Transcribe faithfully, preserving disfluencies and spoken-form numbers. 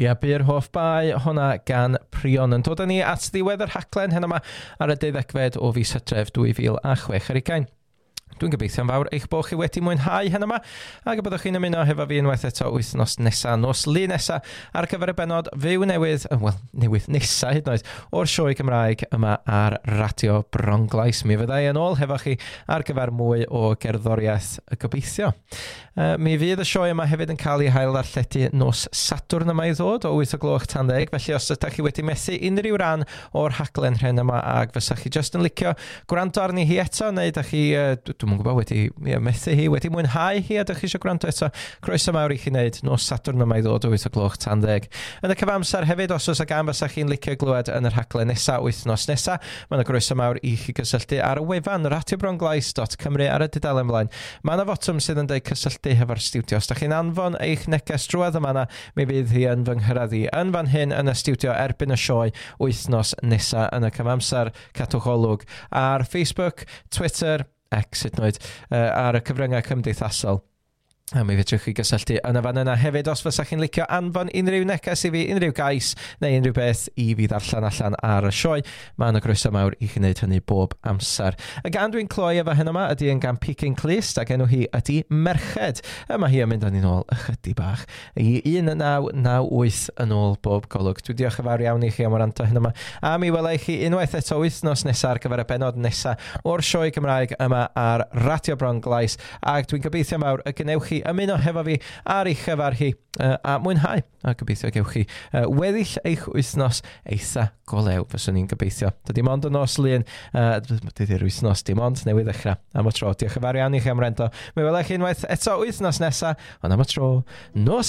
Ia, by'r hoff bai hwnna gan Prion yn dod â ni at ddiwedd yr rhaglen hyn yma ar y deuddegfed o fis Hydref dwy fil a chwech ar ugain. Dwi'n gobeithio'n fawr eich bod chi wedi mwynhau hyn yma ac y byddwch chi'n ymuno hefo fi unwaith eto wythnos nesa, nos lu nesa ar gyfer y benod fyw newydd, wel, newydd nesa hyd yn oed, o'r sioe Gymraeg yma ar Radio Bronglais. Mi fyddai yn ôl hefo chi ar gyfer mwy o gerddoriaeth y gobeithio. Uh, mi fydd y sioe yma hefyd yn cael ei hael ddarlledu nos Sadwrn yma i ddod o wyth o gloch tan ddeg, felly os ydych chi wedi methu unrhyw ran o'r rhaglen hyn yma ac fysach chi just yn licio gwrando arni hi eto, neu ydych chi, uh, dwi'n gwybod wedi yeah, methu hi, wedi mwynhau hi a ydych chi eisiau gwrando eto, croeso mawr i chi wneud nos Sadwrn yma i ddod o wyth o gloch tan ddeg. Yn y cyfamser hefyd, os oes ag am fysach chi'n licio glywed yn yr rhaglen nesa wythnos nesa, mae'n croeso mawr i chi gysylltu ar y wefan radio bronglais dot cymru ar y dudalen ymlaen. Mae yna fotwm sydd yn deud cysylltu hefo'r stiwdio. Os da chi'n anfon eich neges drwedd yma na, mi fydd hi yn fy nghyrraedd yn fan hyn yn y stiwdio erbyn y sioe wythnos nesa yn y cyfamser. Cadwch olwg ar Facebook, Twitter, X hyd yn oed, uh, ar y cyfryngau cymdeithasol. A mi fedrwch chi gysylltu yn y fan yna hefyd os fysach chi'n licio anfon unrhyw neges i fi, unrhyw gais neu unrhyw beth i fi ddarllen allan ar y sioe. Mae yna groeso mawr i chi wneud hynny bob amser. Y gan dwi'n cloi efo hyn yma ydy yn gan Peking Clust ac enw hi ydy Merched. Yma hi yn mynd â ni nôl ychydig bach i un naw naw wyth yn ôl bob golwg. Dwi'n diolch yn fawr iawn i chi am wrando hyn yma. A mi welai chi unwaith eto wythnos nesaf ar gyfer y benod nesaf o'r sioe Gymraeg yma ar Radio Bronglais. Ac dwi'n gobeithio mawr y gynewch chi ymuno hefo fi ar eich chyfar hi uh, a mwynhau a gobeithio gewch chi uh, weddill eich wythnos eitha golew fyswn ni'n gobeithio. Dydy mond y nos lun, uh, dydy'r wythnos dim ond newydd ddechrau am y tro. Diolch yn fawr iawn i chi am wrando. Mi welai chi unwaith eto wythnos nesa, ond am y tro, nos